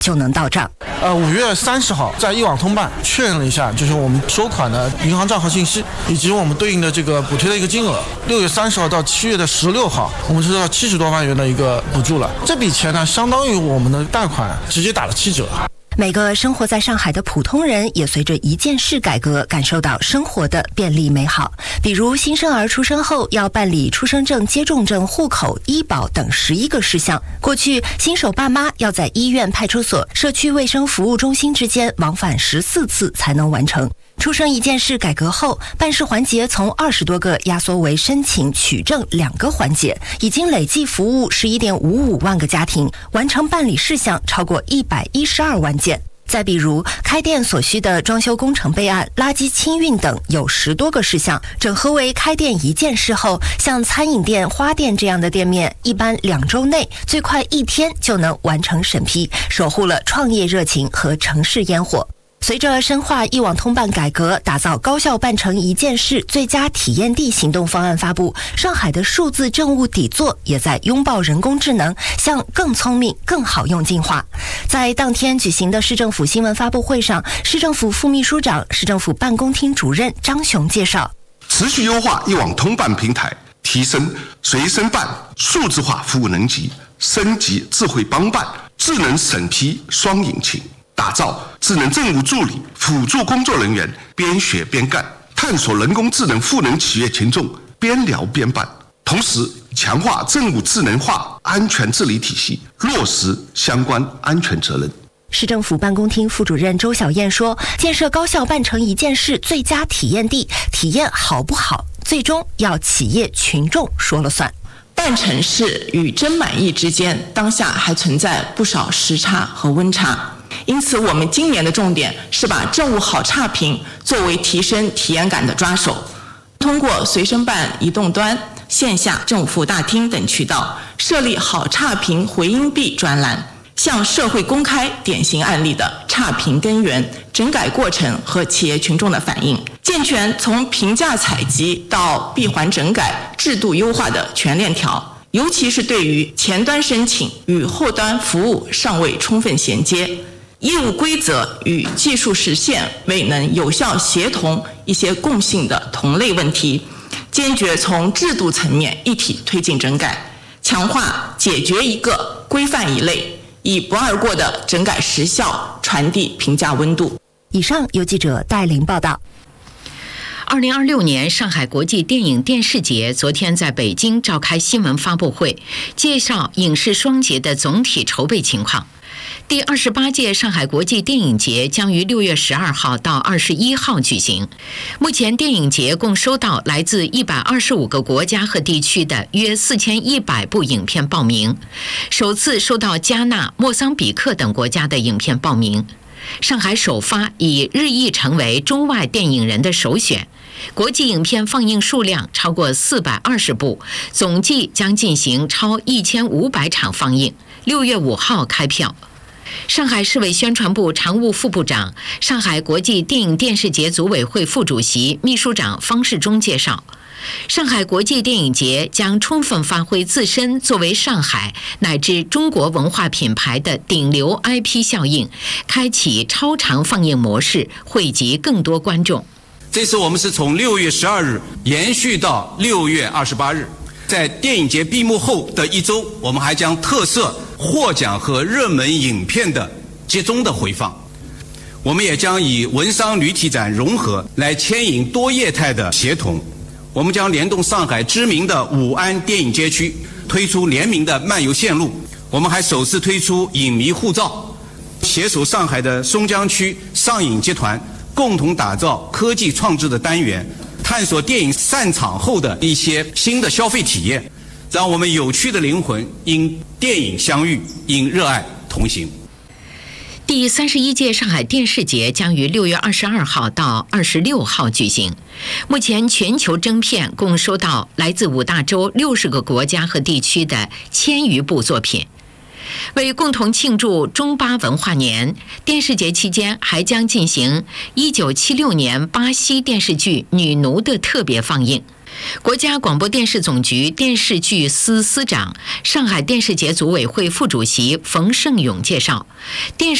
就能到账。 5月30号在一网通办确认了一下，就是我们收款的银行账号信息以及我们对应的这个补贴的一个金额。6月30号到7月16号，我们收到70多万元的一个补助了。这笔钱呢，相当于我们的贷款直接打了7折。 每个生活在上海的普通人也随着一件事改革感受到生活的便利美好。比如新生儿出生后要办理出生证、接种证、户口、医保等11个事项，过去新手爸妈要在医院、派出所、社区卫生服务中心之间往返14次才能完成。出生一件事改革后，办事环节从20多个压缩为申请、取证2个环节，已经累计服务11.55万个家庭，完成办理事项超过112万件。再比如开店所需的装修工程备案、垃圾清运等有10多个事项，整合为开店一件事后，像餐饮店、花店这样的店面，一般2周内，最快1天就能完成审批，守护了创业热情和城市烟火。随着深化一网通办改革，打造高效办成一件事最佳体验地行动方案发布，上海的数字政务底座也在拥抱人工智能，向更聪明、更好用进化。在当天举行的市政府新闻发布会上，市政府副秘书长、市政府办公厅主任张雄介绍， 持续优化一网通办平台，提升随身办数字化服务能级，升级智慧帮办、智能审批双引擎，打造智能政务助理、辅助工作人员边学边干，探索人工智能赋能企业群众边聊边办。同时强化政务智能化安全治理体系，落实相关安全责任。 市政府办公厅副主任周小燕说，建设高效办成一件事最佳体验地，体验好不好，最终要企业群众说了算。 办成事与真满意之间，当下还存在不少时差和温差。因此我们今年的重点是把政务好差评作为提升体验感的抓手，通过随身办移动端、线下政府大厅等渠道，设立好差评回音壁专栏，向社会公开典型案例的差评根源、整改过程和企业群众的反应，健全从评价采集到闭环整改制度优化的全链条，尤其是对于前端申请与后端服务尚未充分衔接，业务规则与技术实现未能有效协同一些共性的同类问题，坚决从制度层面一体推进整改，强化解决一个规范一类，以不二过的整改实效传递评价温度。 以上由记者戴琳报道。 2026年上海国际电影电视节昨天在北京召开新闻发布会，介绍影视双节的总体筹备情况。第28届上海国际电影节将于6月12号到21号举行。目前电影节共收到来自125个国家和地区的约4100部影片报名，首次收到加纳、莫桑比克等国家的影片报名。上海首发已日益成为中外电影人的首选，国际影片放映数量超过420部，总计将进行超1500场放映。6月5号开票。上海市委宣传部常务副部长、上海国际电影电视节组委会副主席、秘书长方世忠介绍，上海国际电影节将充分发挥自身作为上海乃至中国文化品牌的顶流 IP 效应，开启超长放映模式，汇集更多观众。 这次我们是从6月12日延续到6月28日，在电影节闭幕后的1周，我们还将特色获奖和热门影片的集中的回放。我们也将以文商旅体展融合来牵引多业态的协同。我们将联动上海知名的武安电影街区，推出联名的漫游线路。我们还首次推出影迷护照，携手上海的松江区上影集团，共同打造科技创智的单元，探索电影散场后的一些新的消费体验，让我们有趣的灵魂因电影相遇，因热爱同行。 第31届上海电视节将于6月22号到26号举行。目前全球征片共收到来自5大洲60个国家和地区的1000余部作品。为共同庆祝中巴文化年，电视节期间还将进行1976年巴西电视剧《女奴》的特别放映。 国家广播电视总局电视剧司司长、上海电视节组委会副主席冯胜勇介绍，电视